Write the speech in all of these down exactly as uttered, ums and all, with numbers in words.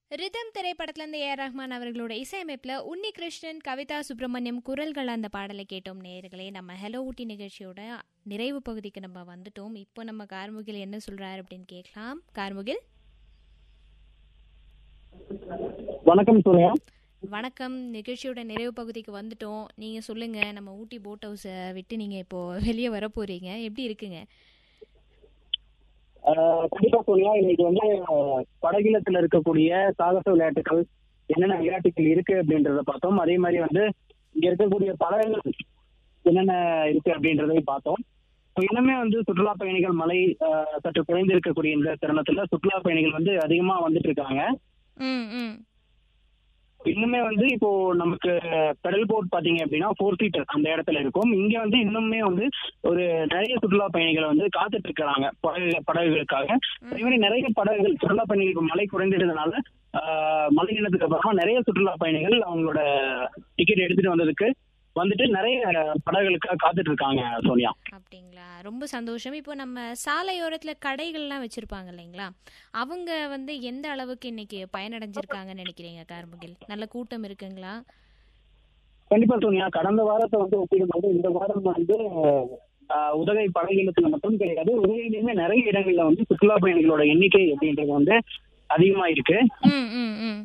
Rhythm திரைப்படத்திலிருந்து A R Rahman அவர்களோட இசையமைப்பில் உன்னி கிருஷ்ணன், கவிதா சுப்பிரமணியம் குரல்கள் அந்த பாடலை கேட்டோம். நேயர்களே, நம்ம ஹலோ ஊட்டி நிகழ்ச்சியோட நிறைவு பகுதிக்கு நம்ம வந்துட்டோம். இப்போ நம்ம கார்முகில் என்ன சொல்றாரு அப்படின்னு கேட்கலாம். கார்முகில், வணக்கம் சூர்யா. வணக்கம். நிகழ்ச்சியோட நிறைவு பகுதிக்கு வந்துட்டோம். நீங்க சொல்லுங்க, நம்ம ஊட்டி போட் ஹவுஸை விட்டு நீங்க இப்போ வெளியே வர போறீங்க, எப்படி இருக்குங்க? கண்டிப்பா சோனியா, இன்னைக்கு வந்து படகிலத்துல இருக்கக்கூடிய சாகச விளையாட்டுகள் என்னென்ன விளையாட்டுகள் இருக்கு அப்படின்றத பார்த்தோம். அதே மாதிரி வந்து இங்க இருக்கக்கூடிய படகுகள் என்னென்ன இருக்கு அப்படின்றதையும் பார்த்தோம். இன்னுமே வந்து சுற்றுலா பயணிகள் மழை ஆஹ் சற்று குறைந்து இருக்கக்கூடிய இந்த தருணத்துல சுற்றுலா பயணிகள் வந்து அதிகமா வந்துட்டு இருக்காங்க. ம் ம் இன்னுமே வந்து இப்போ நமக்கு பெடல் போட் பாத்தீங்க அப்படின்னா ஃபோர் சீட்டர் அந்த இடத்துல இருக்கும். இங்க வந்து இன்னுமே வந்து ஒரு நிறைய சுற்றுலா பயணிகளை வந்து காத்துட்டு இருக்கிறாங்க படகு படகுகளுக்காக. அதே மாதிரி நிறைய படகுகள் சுற்றுலா பயணிகள் மழை குறைந்துட்டதுனால ஆஹ் மழை நிலத்துக்கு அப்புறமா நிறைய சுற்றுலா பயணிகள் அவங்களோட டிக்கெட் எடுத்துட்டு வந்ததுக்கு வந்துட்டு நிறைய படகுகளுக்காக காத்துட்டு இருக்காங்க சோனியா. அப்படிங்களா? ரொம்ப சந்தோஷம். இப்போ நம்ம சாலையோரத்தில் கடைகள்லாம் வச்சுருப்பாங்க இல்லைங்களா, அவங்க வந்து எந்த அளவுக்கு இன்னைக்கு பயனடைஞ்சிருக்காங்கன்னு நினைக்கிறீங்க கார்முகில்? நல்ல கூட்டம் இருக்குங்களா? கண்டிப்பா சோனியா, கடந்த வாரத்தை வந்து ஒப்பிடும்போது இந்த வாரம் வந்து ஆஹ் உதகை படகுலத்துல மட்டும் கிடையாது, உதகையிலுமே நிறைய இடங்கள்ல வந்து சுற்றுலா பயணிகளோட எண்ணிக்கை அப்படின்றது வந்து அதிகமா இருக்கு. ம் ம் ம்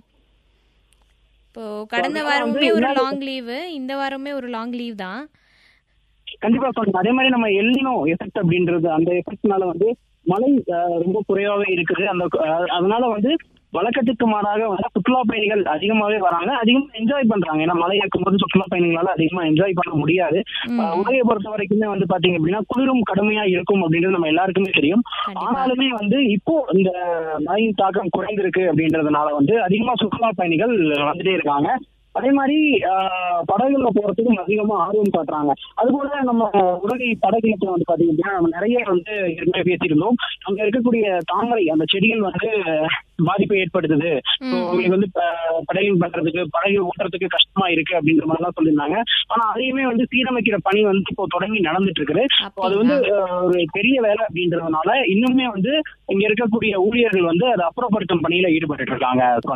இப்போ கடந்த வாரமுமே ஒரு லாங் லீவு, இந்த வாரமே ஒரு லாங் லீவ் தான். கண்டிப்பா சொல்லுங்க. அதே மாதிரி நம்ம எல்லினோ எஃபெக்ட் அப்படின்றது அந்த எஃபெக்ட்னால வந்து மழை ஆஹ் ரொம்ப குறைவாவே இருக்குது. அந்த ஆஹ் அதனால வந்து வழக்கத்துக்கு மாறாக வந்து சுற்றுலா பயணிகள் அதிகமாவே வராங்க, அதிகமா என்ஜாய் பண்றாங்க. ஏன்னா மழை இருக்கும்போது சுற்றுலா பயணிகளால அதிகமா என்ஜாய் பண்ண முடியாது. உதகையை பொறுத்த வரைக்குமே வந்து பாத்தீங்க அப்படின்னா குளிரும் கடுமையா இருக்கும் அப்படின்றது நம்ம எல்லாருக்குமே தெரியும். ஆனாலுமே வந்து இப்போ இந்த மழையின் தாக்கம் குறைந்திருக்கு அப்படின்றதுனால வந்து அதிகமா சுற்றுலா பயணிகள் வந்துட்டே இருக்காங்க. அதே மாதிரி ஆஹ் படகுல போறதுக்கும் அதிகமா ஆர்வம் காட்டுறாங்க. அது போல நம்ம உலகை படகுல வந்து பாத்தீங்கன்னா நம்ம நிறைய வந்து ஏற்கனவே பேசியிருந்தோம். அங்க இருக்கக்கூடிய தாமரை அந்த செடிகள் வந்து பாதிப்பை ஏற்படுத்துது, உங்களுக்கு வந்து படகு பண்றதுக்கு படகு ஓட்டுறதுக்கு கஷ்டமா இருக்கு அப்படின்ற மாதிரி எல்லாம் சொல்லியிருந்தாங்க. ஆனா அதையுமே வந்து சீரமைக்கிற பணி வந்து இப்போ தொடங்கி நடந்துட்டு இருக்குது. அது வந்து ஒரு பெரிய வேலை அப்படின்றதுனால இன்னுமே வந்து இங்க இருக்கக்கூடிய ஊழியர்கள் வந்து அதை அப்புறப்படுத்தும் பணியில ஈடுபட்டு இருக்காங்க.